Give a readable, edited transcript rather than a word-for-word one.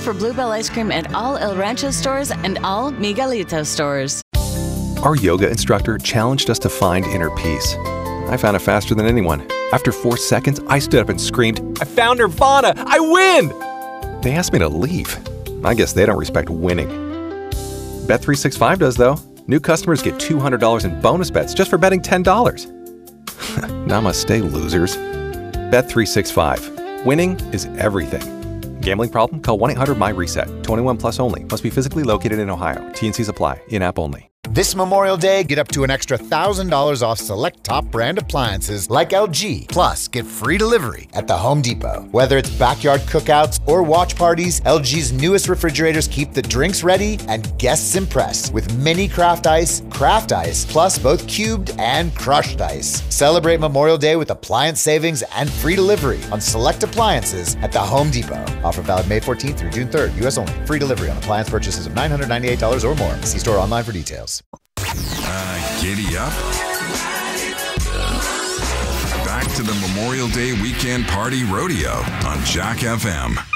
for Bluebell ice cream at all El Rancho stores and all Miguelito stores. Our yoga instructor challenged us to find inner peace. I found it faster than anyone. After 4 seconds, I stood up and screamed, "I found Nirvana! I win!" They asked me to leave. I guess they don't respect winning. Bet365 does, though. New customers get $200 in bonus bets just for betting $10. Namaste, losers. Bet365. Winning is everything. Gambling problem? Call 1-800-MY-RESET. 21 plus only. Must be physically located in Ohio. T&Cs apply. In-app only. This Memorial Day, get up to an extra $1,000 off select top brand appliances like LG. Plus, get free delivery at the Home Depot. Whether it's backyard cookouts or watch parties, LG's newest refrigerators keep the drinks ready and guests impressed with mini craft ice, plus both cubed and crushed ice. Celebrate Memorial Day with appliance savings and free delivery on select appliances at the Home Depot. Offer valid May 14th through June 3rd, U.S. only. Free delivery on appliance purchases of $998 or more. See store online for details. Giddy up. Back to the Memorial Day weekend party rodeo on Jack FM.